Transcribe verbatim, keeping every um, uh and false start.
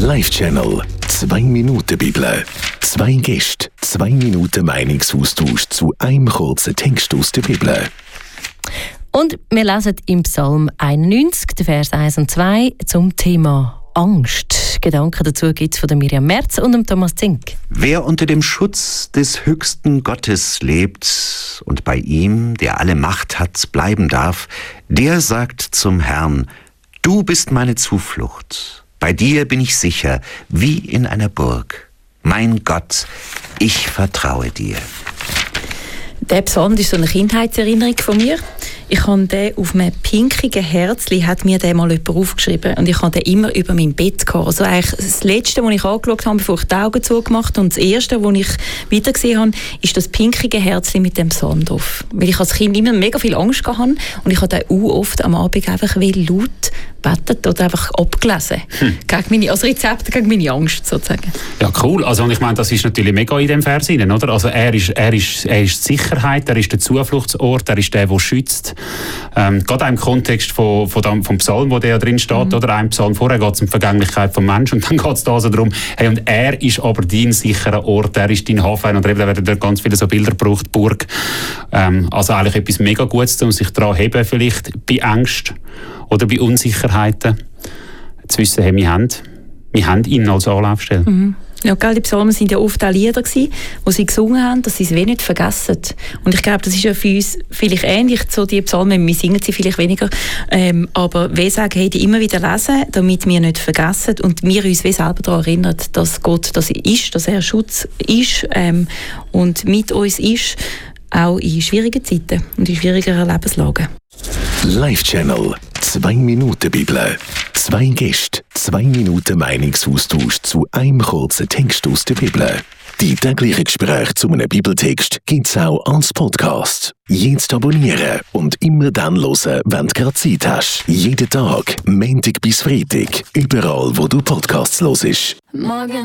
Live-Channel. Zwei Minuten Bibel. Zwei Gäste, zwei Minuten Meinungsaustausch zu einem kurzen Text aus der Bibel. Und wir lesen im Psalm einundneunzig, die Vers eins und zwei, zum Thema Angst. Gedanken dazu gibt es von Miriam Merz und Thomas Zink. Wer unter dem Schutz des höchsten Gottes lebt und bei ihm, der alle Macht hat, bleiben darf, der sagt zum Herrn: Du bist meine Zuflucht. Bei dir bin ich sicher, wie in einer Burg. Mein Gott, ich vertraue dir. Der Psalm ist so eine Kindheitserinnerung von mir. Ich habe den auf einem pinkigen Herzli, hat mir den mal jemand aufgeschrieben. Und ich habe den immer über mein Bett gehabt. Also eigentlich das Letzte, was ich angeschaut habe, bevor ich die Augen zugemacht habe. Und das Erste, was ich wieder gesehen habe, ist das pinkige Herzli mit dem Psalm drauf. Weil ich als Kind immer mega viel Angst hatte. Und ich habe den auch oft am Abend einfach laut betet oder einfach abgelesen. Hm. Gegen meine, also Rezepte gegen meine Angst sozusagen. Ja, cool. Also, und ich meine, das ist natürlich mega in dem Vers rein, oder? Also er ist, er ist, er ist die Sicherheit, er ist der Zufluchtsort, er ist der, der schützt. Ähm, gerade auch im Kontext von, von dem, vom Psalm, wo der ja drin steht, mhm. oder einem Psalm vorher geht es um die Vergänglichkeit des Menschen und dann geht es da so darum, hey, und er ist aber dein sicherer Ort, er ist dein Hafen, und da werden dort ganz viele so Bilder gebraucht, Burg. Ähm, also eigentlich etwas mega Gutes, um sich daran zu heben, vielleicht bei Ängsten oder bei Unsicherheiten, zu wissen, hey, wir haben, wir haben ihn als Anlaufstelle. Mhm. Ja, gell, die Psalmen waren ja oft auch Lieder, die sie gesungen haben, dass sie es wenig vergessen. Und ich glaube, das ist ja für uns vielleicht ähnlich, so die Psalmen, wir singen sie vielleicht weniger, ähm, aber wir sagen, hey, die immer wieder lesen, damit wir nicht vergessen und wir uns wie selber daran erinnern, dass Gott das ist, dass er Schutz ist ähm, und mit uns ist, auch in schwierigen Zeiten und in schwierigeren Lebenslagen. Live-Channel. Zwei Minuten Bibel. Zwei Gäste, zwei Minuten Meinungsaustausch zu einem kurzen Text aus der Bibel. Die täglichen Gespräche zu einem Bibeltext gibt es auch als Podcast. Jetzt abonnieren und immer dann hören, wenn du gerade Zeit hast. Jeden Tag, Montag bis Freitag, überall, wo du Podcasts hörst. Morgen